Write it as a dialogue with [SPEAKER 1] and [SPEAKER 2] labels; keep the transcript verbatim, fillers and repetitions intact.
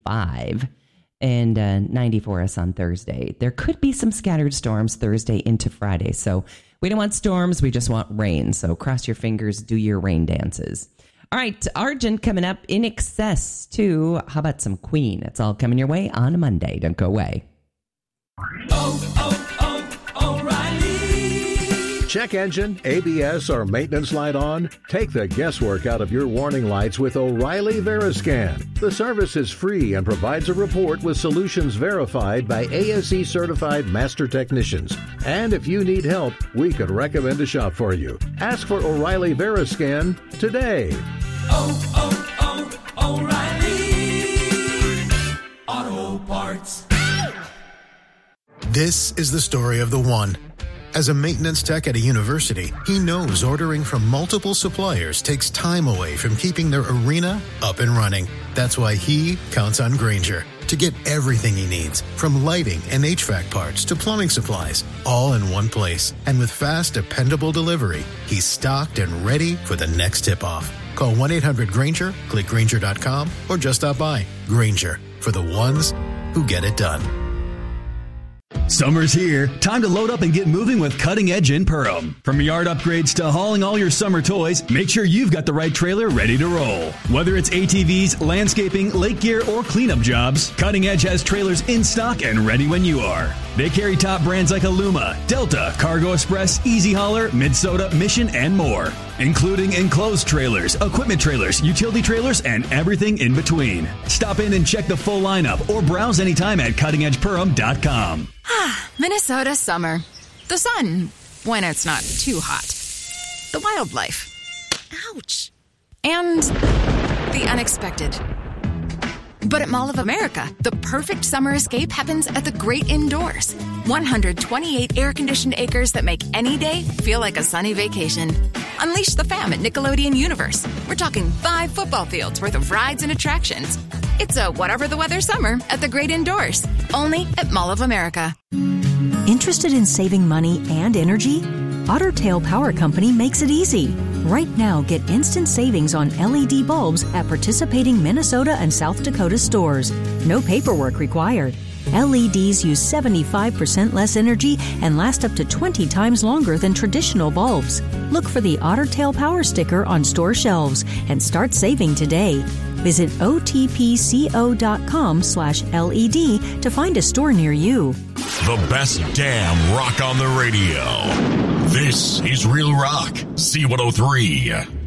[SPEAKER 1] five. And uh, ninety for us on Thursday. There could be some scattered storms Thursday into Friday. So we don't want storms. We just want rain. So cross your fingers, do your rain dances. All right, Argent coming up. In Excess, too. How about some Queen? It's all coming your way on a Monday. Don't go away.
[SPEAKER 2] Oh, oh, oh, O'Reilly.
[SPEAKER 3] Check engine, A B S, or maintenance light on? Take the guesswork out of your warning lights with O'Reilly Veriscan. The service is free and provides a report with solutions verified by A S E certified master technicians. And if you need help, we could recommend a shop for you. Ask for O'Reilly Veriscan today.
[SPEAKER 2] Oh, oh, oh, O'Reilly Auto Parts.
[SPEAKER 4] This is the story of the one. As a maintenance tech at a university, he knows ordering from multiple suppliers takes time away from keeping their arena up and running. That's why he counts on Grainger to get everything he needs, from lighting and H V A C parts to plumbing supplies, all in one place. And with fast, dependable delivery, he's stocked and ready for the next tip-off. Call one eight hundred Grainger, click Grainger dot com, or just stop by. Grainger, for the ones who get it done.
[SPEAKER 5] Summer's here. Time to load up and get moving with Cutting Edge in Perham. From yard upgrades to hauling all your summer toys, make sure you've got the right trailer ready to roll. Whether it's A T Vs, landscaping, lake gear, or cleanup jobs, Cutting Edge has trailers in stock and ready when you are. They carry top brands like Aluma, Delta, Cargo Express, Easy Hauler, Minnesota, Mission, and more, including enclosed trailers, equipment trailers, utility trailers, and everything in between. Stop in and check the full lineup or browse anytime at cutting edge perham dot com.
[SPEAKER 6] Minnesota summer. The sun, when it's not too hot. The wildlife. Ouch. And the unexpected. But at Mall of America, the perfect summer escape happens at the great indoors. one hundred twenty-eight air-conditioned acres that make any day feel like a sunny vacation. Unleash the fam at Nickelodeon Universe. We're talking five football fields worth of rides and attractions. It's a whatever the weather summer at the great indoors. Only at Mall of America.
[SPEAKER 7] Interested in saving money and energy? Otter Tail Power Company makes it easy. Right now, get instant savings on L E D bulbs at participating Minnesota and South Dakota stores. No paperwork required. L E Ds use seventy-five percent less energy and last up to twenty times longer than traditional bulbs. Look for the Otter Tail Power sticker on store shelves and start saving today. Visit otpco.com slash LED to find a store near you.
[SPEAKER 8] The best damn rock on the radio. This is Real Rock, C one oh three.